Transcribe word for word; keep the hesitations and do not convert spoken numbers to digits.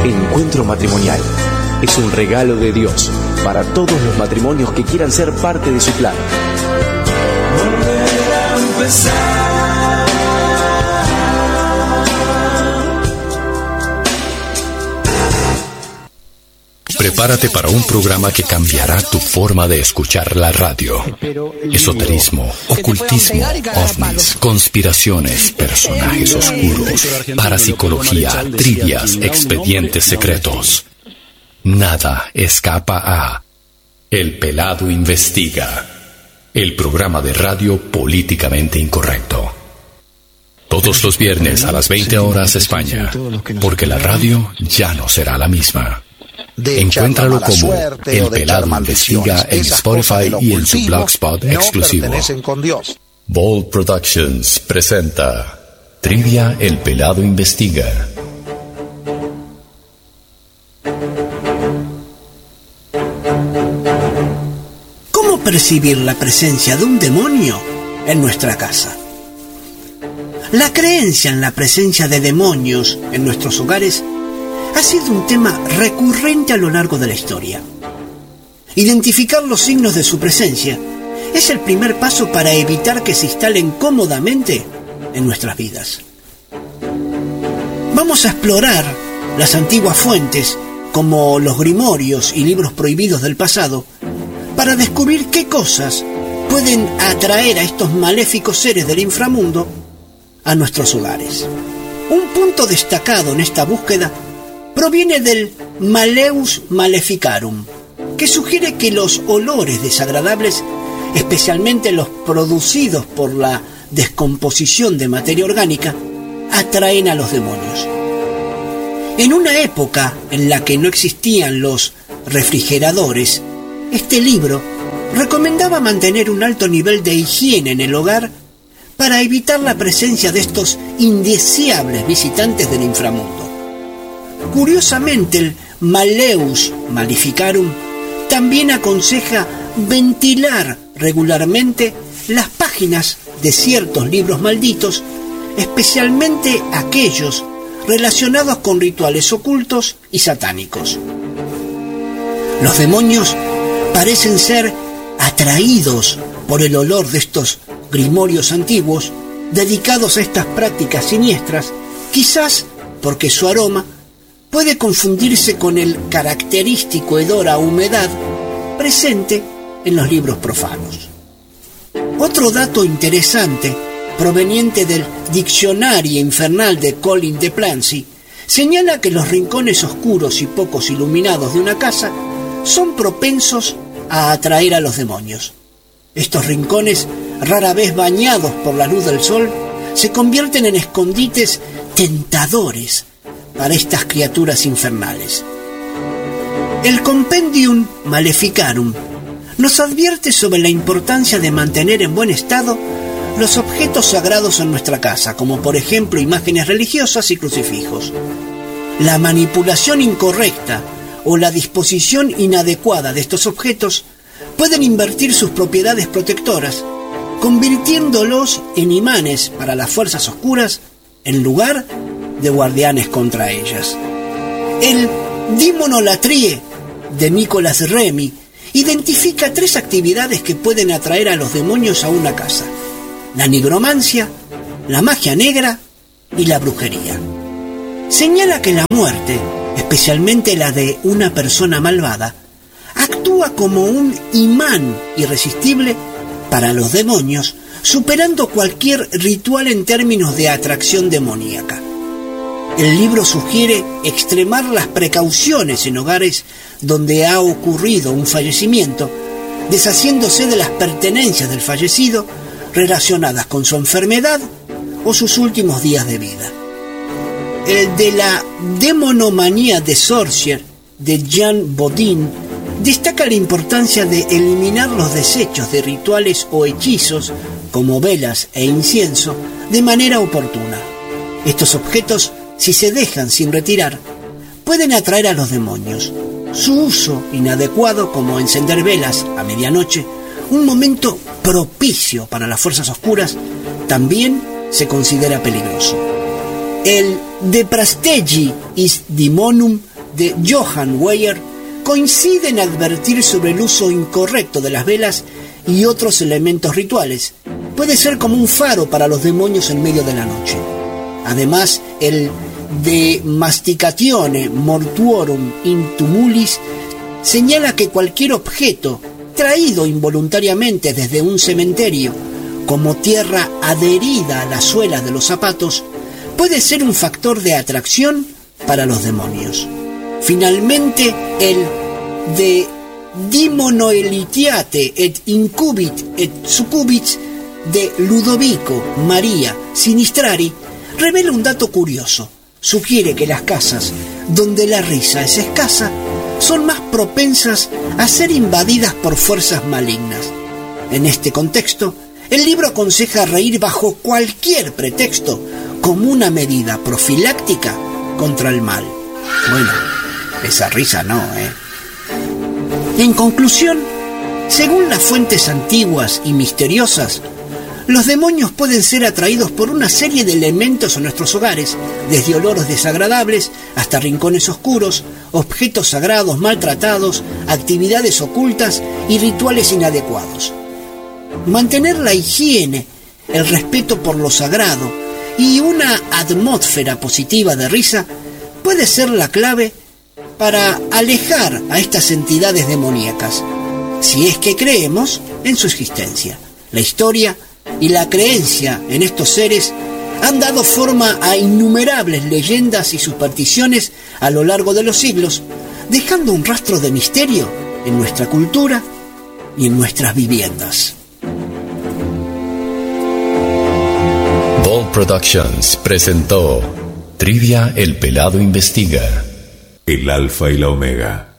Encuentro Matrimonial es un regalo de Dios para todos los matrimonios que quieran ser parte de su plan. Volver a empezar. Prepárate para un programa que cambiará tu forma de escuchar la radio. Esoterismo, ocultismo, ovnis, conspiraciones, personajes oscuros, parapsicología, trivias, expedientes secretos. Nada escapa a El Pelado Investiga, el programa de radio políticamente incorrecto. Todos los viernes a las veinte horas España, porque la radio ya no será la misma. Encuéntralo como El Pelado Investiga en Spotify y en su blogspot exclusivo. Bold Productions presenta Trivia El Pelado Investiga. ¿Cómo percibir la presencia de un demonio en nuestra casa? La creencia en la presencia de demonios en nuestros hogares ha sido un tema recurrente a lo largo de la historia. Identificar los signos de su presencia es el primer paso para evitar que se instalen cómodamente en nuestras vidas. Vamos a explorar las antiguas fuentes, como los grimorios y libros prohibidos del pasado, para descubrir qué cosas pueden atraer a estos maléficos seres del inframundo a nuestros hogares. Un punto destacado en esta búsqueda proviene del Malleus Maleficarum, que sugiere que los olores desagradables, especialmente los producidos por la descomposición de materia orgánica, atraen a los demonios. En una época en la que no existían los refrigeradores, este libro recomendaba mantener un alto nivel de higiene en el hogar para evitar la presencia de estos indeseables visitantes del inframundo. Curiosamente, el Malleus Maleficarum también aconseja ventilar regularmente las páginas de ciertos libros malditos, especialmente aquellos relacionados con rituales ocultos y satánicos. Los demonios parecen ser atraídos por el olor de estos grimorios antiguos dedicados a estas prácticas siniestras, quizás porque su aroma puede confundirse con el característico hedor a humedad presente en los libros profanos. Otro dato interesante, proveniente del Diccionario Infernal de Colin de Plancy, señala que los rincones oscuros y pocos iluminados de una casa son propensos a atraer a los demonios. Estos rincones, rara vez bañados por la luz del sol, se convierten en escondites tentadores para estas criaturas infernales. El Compendium Maleficarum nos advierte sobre la importancia de mantener en buen estado los objetos sagrados en nuestra casa, como por ejemplo imágenes religiosas y crucifijos. La manipulación incorrecta o la disposición inadecuada de estos objetos pueden invertir sus propiedades protectoras, convirtiéndolos en imanes para las fuerzas oscuras en lugar de guardianes contra ellas. El Demonolatrie de Nicolas Remy identifica tres actividades que pueden atraer a los demonios a una casa: la nigromancia, la magia negra y la brujería. Señala que la muerte, especialmente la de una persona malvada, actúa como un imán irresistible para los demonios, superando cualquier ritual en términos de atracción demoníaca. El libro sugiere extremar las precauciones en hogares donde ha ocurrido un fallecimiento, deshaciéndose de las pertenencias del fallecido relacionadas con su enfermedad o sus últimos días de vida. El de la Demonomanía de Sorcier de Jean Bodin destaca la importancia de eliminar los desechos de rituales o hechizos, como velas e incienso, de manera oportuna. Estos objetos, si se dejan sin retirar, pueden atraer a los demonios. Su uso inadecuado, como encender velas a medianoche, un momento propicio para las fuerzas oscuras, también se considera peligroso. El De Prastegi is Demonum de Johann Weyer coincide en advertir sobre el uso incorrecto de las velas y otros elementos rituales. Puede ser como un faro para los demonios en medio de la noche. Además, el De Masticatione Mortuorum in Tumulis señala que cualquier objeto traído involuntariamente desde un cementerio como tierra adherida a la suela de los zapatos puede ser un factor de atracción para los demonios. Finalmente, el De Dimonoelitiate et Incubit et Succubit de Ludovico Maria Sinistrari revela un dato curioso. Sugiere que las casas donde la risa es escasa son más propensas a ser invadidas por fuerzas malignas. En este contexto, el libro aconseja reír bajo cualquier pretexto como una medida profiláctica contra el mal. Bueno, esa risa no, ¿eh? En conclusión, según las fuentes antiguas y misteriosas, los demonios pueden ser atraídos por una serie de elementos a nuestros hogares, desde olores desagradables hasta rincones oscuros, objetos sagrados maltratados, actividades ocultas y rituales inadecuados. Mantener la higiene, el respeto por lo sagrado y una atmósfera positiva de risa puede ser la clave para alejar a estas entidades demoníacas, si es que creemos en su existencia. La historia y la creencia en estos seres han dado forma a innumerables leyendas y supersticiones a lo largo de los siglos, dejando un rastro de misterio en nuestra cultura y en nuestras viviendas. Bold Productions presentó Trivia El Pelado Investiga. El Alfa y la Omega.